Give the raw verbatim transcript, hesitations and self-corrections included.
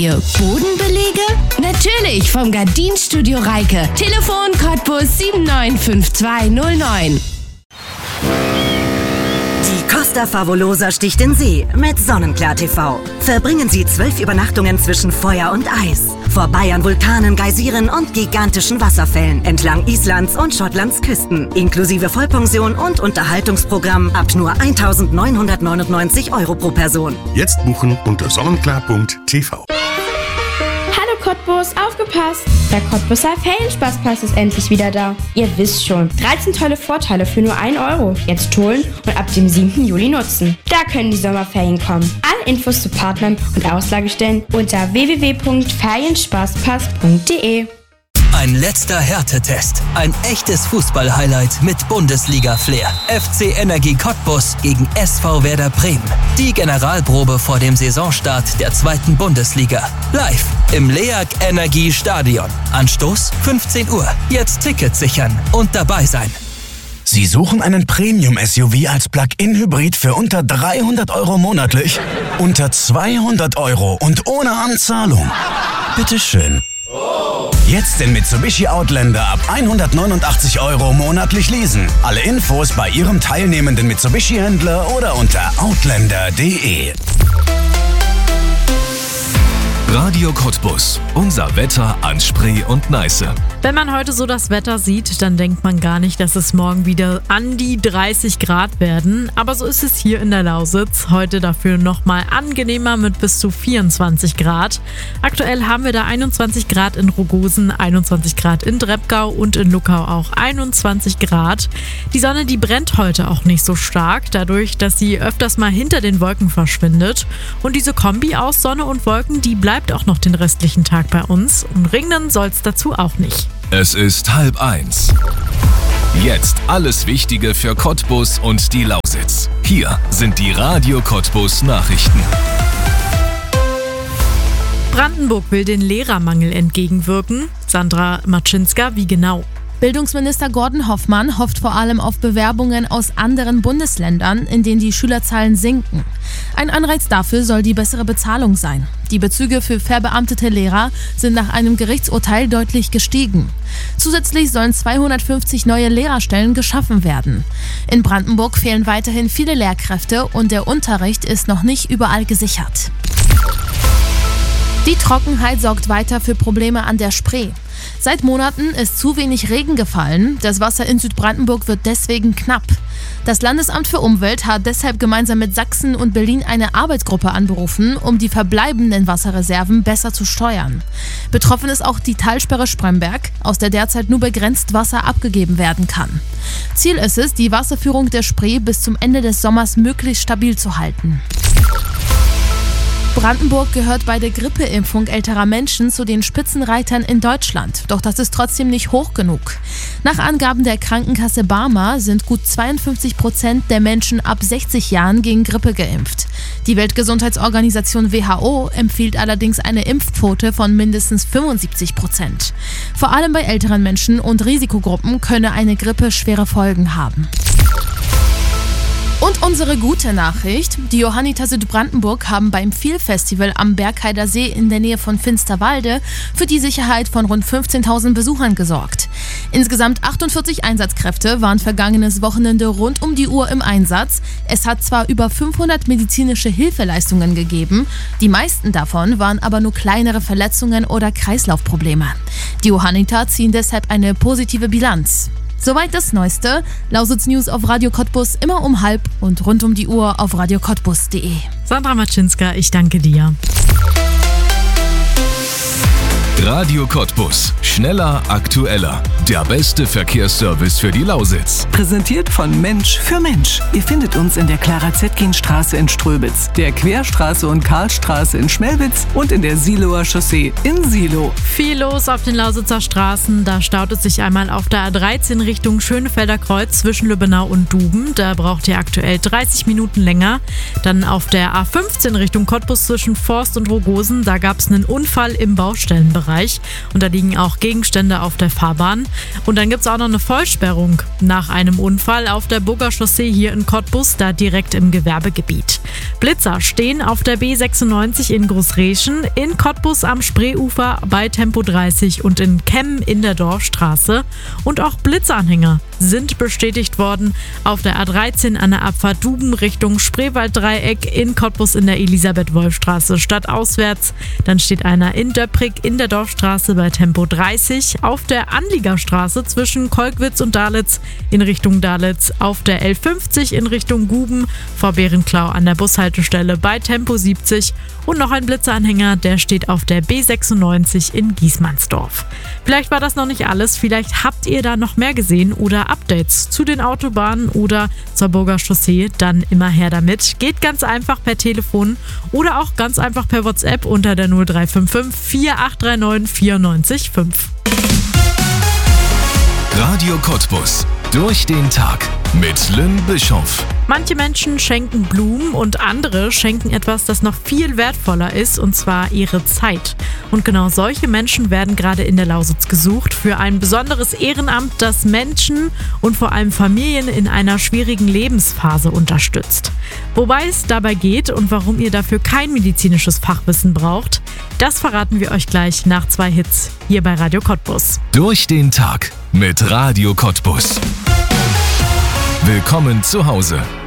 Bodenbelege? Natürlich vom Gardinstudio Reike. Telefon Cottbus sieben neun fünf zwei null neun. Die Costa Favolosa sticht in See mit Sonnenklar T V. Verbringen Sie zwölf Übernachtungen zwischen Feuer und Eis. Vorbei an Vulkanen, Geysiren und gigantischen Wasserfällen entlang Islands und Schottlands Küsten. Inklusive Vollpension und Unterhaltungsprogramm ab nur eintausendneunhundertneunundneunzig Euro pro Person. Jetzt buchen unter sonnenklar punkt t v. Hallo Cottbus, aufgepasst! Der Cottbuser Ferienspaßpass ist endlich wieder da. Ihr wisst schon, dreizehn tolle Vorteile für nur ein Euro. Jetzt holen und ab dem siebten Juli nutzen. Da können die Sommerferien kommen. Alle Infos zu Partnern und Auslagestellen unter w w w punkt ferienspaßpass punkt d e. Ein letzter Härtetest. Ein echtes Fußball-Highlight mit Bundesliga-Flair. F C Energie Cottbus gegen S V Werder Bremen. Die Generalprobe vor dem Saisonstart der zweiten Bundesliga. Live im LEAG Energie Stadion. Anstoß fünfzehn Uhr. Jetzt Tickets sichern und dabei sein. Sie suchen einen Premium-S U V als Plug-in-Hybrid für unter dreihundert Euro monatlich? Unter zweihundert Euro und ohne Anzahlung? Bitteschön. Jetzt den Mitsubishi Outlander ab hundertneunundachtzig Euro monatlich leasen. Alle Infos bei Ihrem teilnehmenden Mitsubishi-Händler oder unter outlander punkt d e. Radio Cottbus. Unser Wetter an Spree und Neiße. Wenn man heute so das Wetter sieht, dann denkt man gar nicht, dass es morgen wieder an die dreißig Grad werden. Aber so ist es hier in der Lausitz. Heute dafür nochmal angenehmer mit bis zu vierundzwanzig Grad. Aktuell haben wir da einundzwanzig Grad in Rogosen, einundzwanzig Grad in Dreppgau und in Luckau auch einundzwanzig Grad. Die Sonne, die brennt heute auch nicht so stark, dadurch, dass sie öfters mal hinter den Wolken verschwindet. Und diese Kombi aus Sonne und Wolken, die bleibt auch noch den restlichen Tag bei uns. Und regnen soll es dazu auch nicht. Es ist halb eins. Jetzt alles Wichtige für Cottbus und die Lausitz. Hier sind die Radio Cottbus Nachrichten. Brandenburg will den Lehrermangel entgegenwirken. Sandra Matschinska, wie genau? Bildungsminister Gordon Hoffmann hofft vor allem auf Bewerbungen aus anderen Bundesländern, in denen die Schülerzahlen sinken. Ein Anreiz dafür soll die bessere Bezahlung sein. Die Bezüge für verbeamtete Lehrer sind nach einem Gerichtsurteil deutlich gestiegen. Zusätzlich sollen zweihundertfünfzig neue Lehrerstellen geschaffen werden. In Brandenburg fehlen weiterhin viele Lehrkräfte und der Unterricht ist noch nicht überall gesichert. Die Trockenheit sorgt weiter für Probleme an der Spree. Seit Monaten ist zu wenig Regen gefallen. Das Wasser in Südbrandenburg wird deswegen knapp. Das Landesamt für Umwelt hat deshalb gemeinsam mit Sachsen und Berlin eine Arbeitsgruppe anberufen, um die verbleibenden Wasserreserven besser zu steuern. Betroffen ist auch die Talsperre Spremberg, aus der derzeit nur begrenzt Wasser abgegeben werden kann. Ziel ist es, die Wasserführung der Spree bis zum Ende des Sommers möglichst stabil zu halten. Brandenburg gehört bei der Grippeimpfung älterer Menschen zu den Spitzenreitern in Deutschland. Doch das ist trotzdem nicht hoch genug. Nach Angaben der Krankenkasse Barmer sind gut zweiundfünfzig Prozent der Menschen ab sechzig Jahren gegen Grippe geimpft. Die Weltgesundheitsorganisation W H O empfiehlt allerdings eine Impfquote von mindestens fünfundsiebzig Prozent. Vor allem bei älteren Menschen und Risikogruppen könne eine Grippe schwere Folgen haben. Und unsere gute Nachricht: Die Johanniter Südbrandenburg haben beim Viel-Festival am Bergheider See in der Nähe von Finsterwalde für die Sicherheit von rund fünfzehntausend Besuchern gesorgt. Insgesamt achtundvierzig Einsatzkräfte waren vergangenes Wochenende rund um die Uhr im Einsatz. Es hat zwar über fünfhundert medizinische Hilfeleistungen gegeben, die meisten davon waren aber nur kleinere Verletzungen oder Kreislaufprobleme. Die Johanniter ziehen deshalb eine positive Bilanz. Soweit das Neueste. Lausitz News auf Radio Cottbus immer um halb und rund um die Uhr auf radio cottbus punkt d e. Sandra Matschinska, ich danke dir. Radio Cottbus. Schneller, aktueller. Der beste Verkehrsservice für die Lausitz. Präsentiert von Mensch für Mensch. Ihr findet uns in der Clara-Zetkin-Straße in Ströbitz, der Querstraße und Karlstraße in Schmelwitz und in der Siloer Chaussee in Silo. Viel los auf den Lausitzer Straßen. Da staut es sich einmal auf der A dreizehn Richtung Schönefelder Kreuz zwischen Lübbenau und Duben. Da braucht ihr aktuell dreißig Minuten länger. Dann auf der A fünfzehn Richtung Cottbus zwischen Forst und Rogosen. Da gab es einen Unfall im Baustellenbereich. gefährlich und da liegen auch Gegenstände auf der Fahrbahn. Und dann gibt es auch noch eine Vollsperrung nach einem Unfall auf der Burger Chaussee hier in Cottbus, da direkt im Gewerbegebiet. Blitzer stehen auf der B sechsundneunzig in Großreschen, in Cottbus am Spreeufer bei Tempo dreißig und in Kemm in der Dorfstraße. Und auch Blitzanhänger sind bestätigt worden auf der A dreizehn an der Abfahrt Duben Richtung Spreewalddreieck, in Cottbus in der Elisabeth-Wolf-Straße stadtauswärts. Dann steht einer in Döpprig in der Dorfstraße bei Tempo dreißig, auf der Anliegerstraße zwischen Kolkwitz und Dalitz in Richtung Dalitz, auf der L fünfzig in Richtung Guben vor Berenklau an der Bushaltestelle bei Tempo siebzig und noch ein Blitzeranhänger, der steht auf der B sechsundneunzig in Giesmannsdorf. Vielleicht war das noch nicht alles, vielleicht habt ihr da noch mehr gesehen oder Updates zu den Autobahnen oder zur Burger Chaussee, dann immer her damit. Geht ganz einfach per Telefon oder auch ganz einfach per WhatsApp unter der null drei fünf fünf vier acht drei neun vier neun fünf. Radio Cottbus. Durch den Tag mit Lynn Bischoff. Manche Menschen schenken Blumen und andere schenken etwas, das noch viel wertvoller ist, und zwar ihre Zeit. Und genau solche Menschen werden gerade in der Lausitz gesucht für ein besonderes Ehrenamt, das Menschen und vor allem Familien in einer schwierigen Lebensphase unterstützt. Wobei es dabei geht und warum ihr dafür kein medizinisches Fachwissen braucht, das verraten wir euch gleich nach zwei Hits hier bei Radio Cottbus. Durch den Tag mit Radio Cottbus. Willkommen zu Hause.